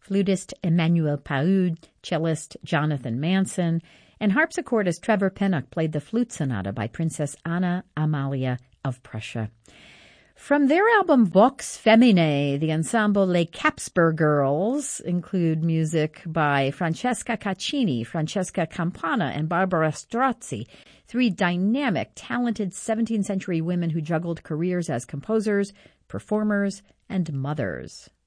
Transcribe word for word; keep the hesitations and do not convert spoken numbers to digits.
flutist Emmanuel Paud, cellist Jonathan Manson, and harpsichordist Trevor Pinnock played the flute sonata by Princess Anna Amalia of Prussia. From their album Vox Feminae, the ensemble Les Capsper Girls include music by Francesca Caccini, Francesca Campana, and Barbara Strozzi, three dynamic, talented seventeenth century women who juggled careers as composers, performers, and mothers.